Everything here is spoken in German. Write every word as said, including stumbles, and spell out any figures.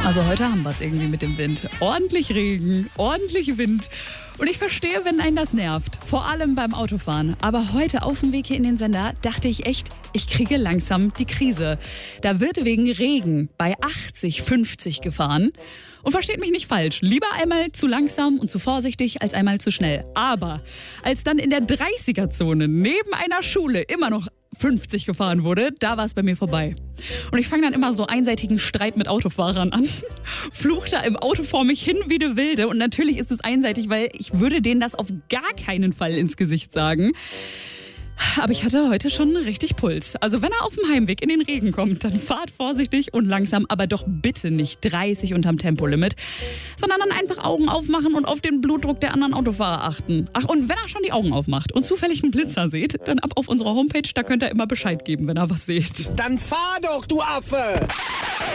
Also heute haben wir es irgendwie mit dem Wind. Ordentlich Regen, ordentlich Wind. Und ich verstehe, wenn einen das nervt. Vor allem beim Autofahren. Aber heute auf dem Weg hier in den Sender dachte ich echt, ich kriege langsam die Krise. Da wird wegen Regen bei achtzig, fünfzig gefahren. Und versteht mich nicht falsch, lieber einmal zu langsam und zu vorsichtig als einmal zu schnell. Aber als dann in der dreißiger-Zone neben einer Schule immer noch fünfzig gefahren wurde, da war es bei mir vorbei. Und ich fange dann immer so einseitigen Streit mit Autofahrern an, fluch da im Auto vor mich hin wie eine Wilde. Und natürlich ist es einseitig, weil ich würde denen das auf gar keinen Fall ins Gesicht sagen. Aber ich hatte heute schon richtig Puls. Also wenn er auf dem Heimweg in den Regen kommt, dann fahrt vorsichtig und langsam, aber doch bitte nicht dreißig unterm Tempolimit, sondern dann einfach Augen aufmachen und auf den Blutdruck der anderen Autofahrer achten. Ach, und wenn er schon die Augen aufmacht und zufällig einen Blitzer seht, dann ab auf unserer Homepage, da könnt ihr immer Bescheid geben, wenn ihr was seht. Dann fahr doch, du Affe!